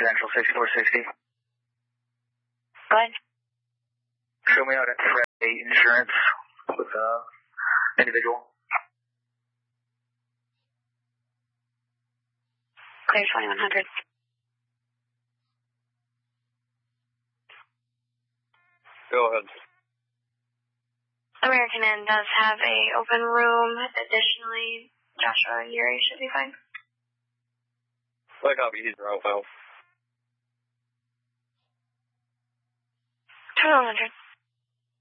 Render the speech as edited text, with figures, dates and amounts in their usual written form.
Central 6460. Go ahead. Show me out at Freight Insurance with individual. Clear 2100. Go ahead. American Inn does have a open room. Additionally, Joshua Yuri should be fine. I copy. He's your out. 2100.